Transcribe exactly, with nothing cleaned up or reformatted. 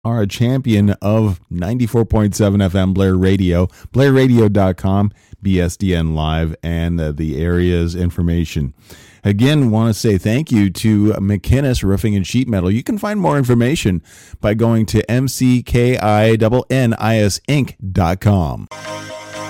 are a champion of ninety-four point seven F M Blair Radio, blair radio dot com, B S D N Live, and uh, the area's information. Again, want to say thank you to McInnes Roofing and Sheet Metal. You can find more information by going to M C K I N N I S Inc dot com.